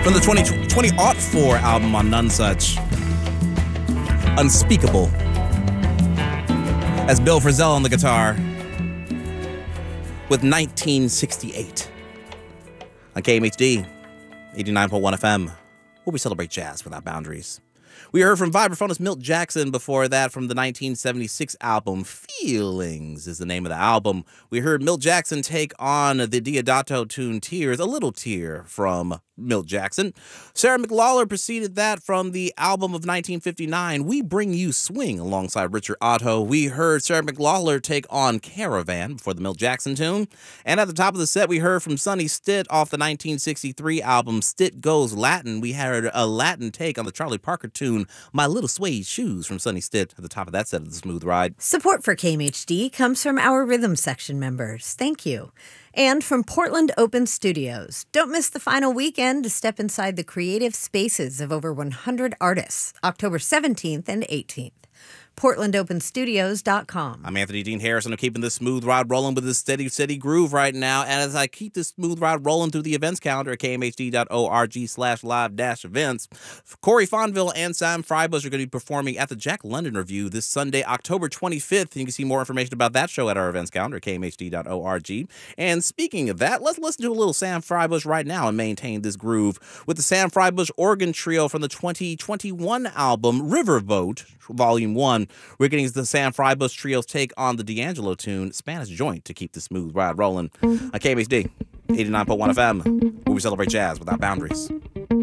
From the 2004 album on None Such, Unspeakable. As Bill Frisell on the guitar with 1968 on KMHD 89.1 FM, where we celebrate jazz without boundaries. We heard from vibraphonist Milt Jackson before that from the 1976 album Feelings is the name of the album. We heard Milt Jackson take on the Diodato tune Tears, a little tear from Milt Jackson. Sarah McLachlan preceded that from the album of 1959, We Bring You Swing, alongside Richard Otto. We heard Sarah McLachlan take on Caravan before the Milt Jackson tune. And at the top of the set, we heard from Sonny Stitt off the 1963 album Stitt Goes Latin. We had a Latin take on the Charlie Parker tune My Little Suede Shoes from Sonny Stitt at the top of that set of the Smooth Ride. Support for KMHD comes from our Rhythm Section members. Thank you. And from Portland Open Studios. Don't miss the final weekend to step inside the creative spaces of over 100 artists, October 17th and 18th. PortlandOpenStudios.com. I'm Anthony Dean Harrison. I'm keeping this smooth ride rolling with this steady groove right now. And as I keep this smooth ride rolling through the events calendar at kmhd.org/live-events, Corey Fonville and Sam Freibush are going to be performing at the Jack London Review this Sunday, October 25th. You can see more information about that show at our events calendar at kmhd.org. And speaking of that, let's listen to a little Sam Freibush right now and maintain this groove with the Sam Freibush Organ Trio from the 2021 album Riverboat, Volume 1. We're getting the Sam Freibush Trio's take on the D'Angelo tune, Spanish Joint, to keep the smooth ride rolling on KMHD 89.1 FM, where we celebrate jazz without boundaries.